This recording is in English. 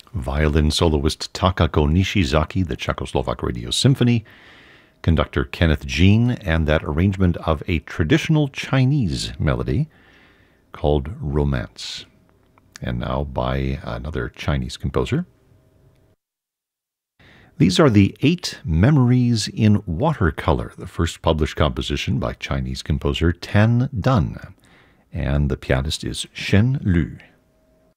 Violin soloist Takako Nishizaki, the Czechoslovak Radio Symphony, conductor Kenneth Jean, and that arrangement of a traditional Chinese melody called Romance. And now by another Chinese composer. These are the 8 Memories in Watercolor, the first published composition by Chinese composer Tan Dun, and the pianist is Shen Lu.